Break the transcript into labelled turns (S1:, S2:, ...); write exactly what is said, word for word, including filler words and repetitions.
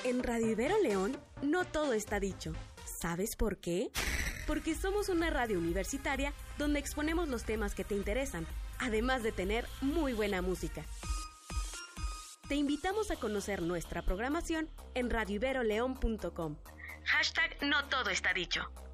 S1: En Radio Ibero León, no todo está dicho. ¿Sabes por qué? Porque somos una radio universitaria donde exponemos los temas que te interesan, además de tener muy buena música. Te invitamos a conocer nuestra programación en radio ibero león punto com. Hashtag no todo está dicho.